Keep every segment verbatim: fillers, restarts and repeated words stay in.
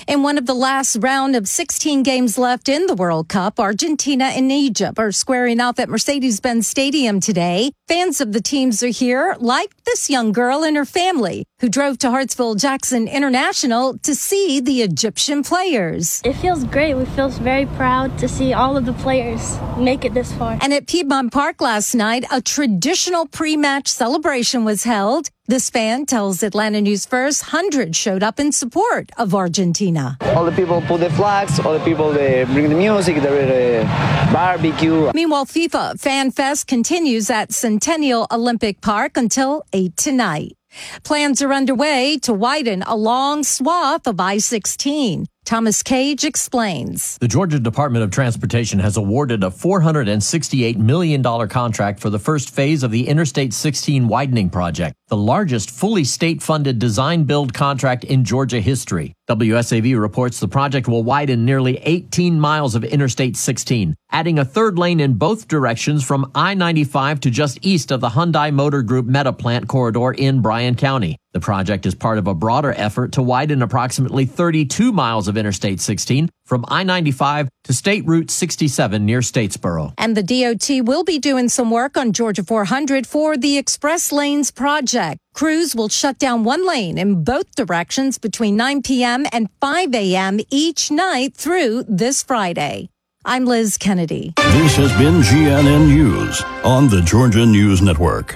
In one of the last round of sixteen games left in the World Cup, Argentina and Egypt are squaring off at Mercedes-Benz Stadium today. Fans of the teams are here, like this young girl and her family, who drove to Hartsfield-Jackson International to see the Egyptian players. It feels great. We feel very proud to see all of the players make it this far. And at Piedmont Park last night, a traditional pre-match celebration was held. This fan tells Atlanta News First hundreds showed up in support of Argentina. All the people put the flags, all the people they bring the music, the uh, barbecue. Meanwhile, FIFA Fan Fest continues at Centennial Olympic Park until eight tonight. Plans are underway to widen a long swath of I sixteen. Thomas Cage explains. The Georgia Department of Transportation has awarded a four hundred sixty-eight million dollars contract for the first phase of the Interstate sixteen widening project, the largest fully state-funded design-build contract in Georgia history. W S A V reports the project will widen nearly eighteen miles of Interstate sixteen, adding a third lane in both directions from I ninety-five to just east of the Hyundai Motor Group Meta Plant corridor in Bryan County. The project is part of a broader effort to widen approximately thirty-two miles of Interstate sixteen from I ninety-five to State Route sixty-seven near Statesboro. And the D O T will be doing some work on Georgia four hundred for the Express Lanes project. Crews will shut down one lane in both directions between nine p.m. and five a.m. each night through this Friday. I'm Liz Kennedy. This has been G N N News on the Georgia News Network.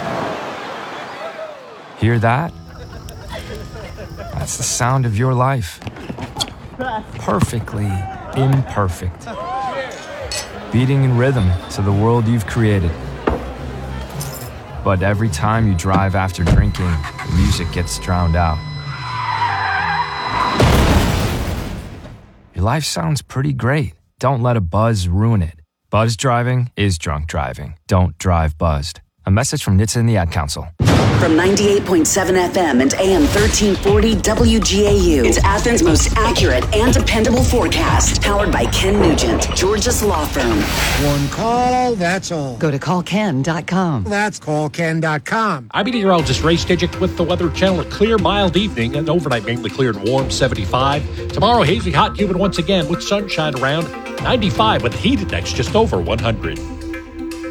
Hear that? That's the sound of your life. Perfectly imperfect. Beating in rhythm to the world you've created. But every time you drive after drinking, the music gets drowned out. Your life sounds pretty great. Don't let a buzz ruin it. Buzz driving is drunk driving. Don't drive buzzed. A message from N H T S A and the Ad Council. From ninety-eight point seven F M and A M thirteen forty W G A U, it's Athens' most accurate and dependable forecast. Powered by Ken Nugent, Georgia's law firm. One call, that's all. Go to call ken dot com. That's call ken dot com. I'm meteorologist Ray Stidgick with the Weather Channel. A clear, mild evening. An overnight mainly clear and warm, seventy-five. Tomorrow, hazy, hot, humid once again with sunshine around. ninety-five with heat index just over one hundred.